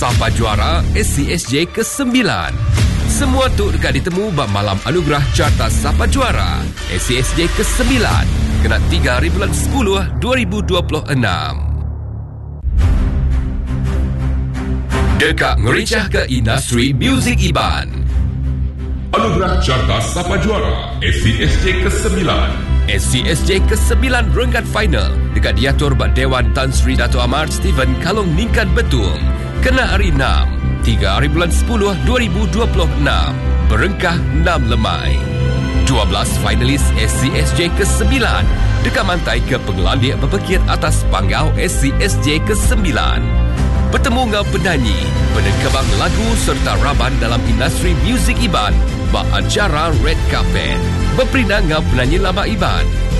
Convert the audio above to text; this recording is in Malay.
Sapa Juara SCSJ ke-9. Semua tu dekat ditemu bab malam anugerah Carta Sapa Juara SCSJ ke-9 kena 3 hari bulan 10 2026. Dekat ngerincah ke industri muzik Iban. Anugerah Carta Sapa Juara SCSJ ke-9. SCSJ ke-9 renggat final dekat diatur bak Dewan Tan Sri Dato' Amar Steven Kalong Ningkan Betung. Kena hari 6, 3 hari bulan 10 2026. Berengkah 6 lemai. 12 finalis SCSJ ke-9 dekat mantai ke pengelandik berpekir atas panggau SCSJ ke-9. Bertemu dengan penyanyi, penekebang lagu serta raban dalam industri muzik Iban bak acara Red Carpet. Berperindah dengan penyanyi lama Iban,